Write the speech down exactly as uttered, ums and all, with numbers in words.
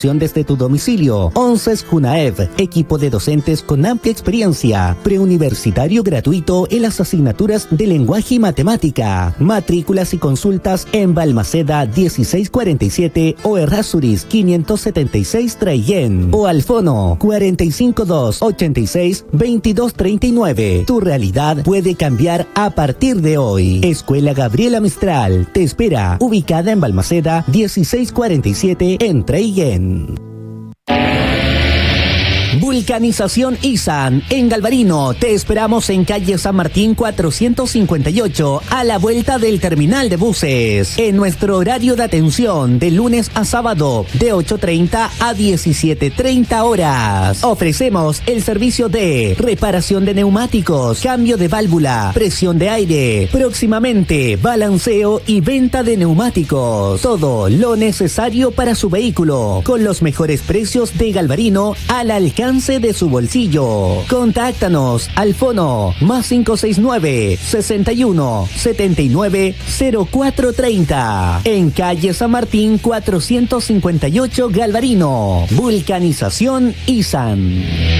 desde tu domicilio. ONCES JUNAEV, equipo de docentes con amplia experiencia, preuniversitario gratuito en las asignaturas de lenguaje y matemática. Matrículas y consultas en Balmaceda dieciséis cuarenta y siete o Errázuriz quinientos setenta y seis Traillén o al fono cuarenta y cinco dos ochenta y seis veintidós treinta y nueve. Tu realidad puede cambiar a partir de hoy. Escuela Gabriela Mistral te espera, ubicada en Balmaceda dieciséis cuarenta y siete en Traillén. Vulcanización Isan en Galvarino. Te esperamos en calle San Martín cuatrocientos cincuenta y ocho, a la vuelta del terminal de buses. En nuestro horario de atención, de lunes a sábado, de ocho treinta a diecisiete treinta horas. Ofrecemos el servicio de reparación de neumáticos, cambio de válvula, presión de aire, próximamente balanceo y venta de neumáticos. Todo lo necesario para su vehículo, con los mejores precios de Galvarino al alcance de su bolsillo. Contáctanos al fono más cinco seis nueve, sesenta y uno, setenta y nueve, cero cuatro treinta. En calle San Martín cuatrocientos cincuenta y ocho Galvarino. Vulcanización Isan.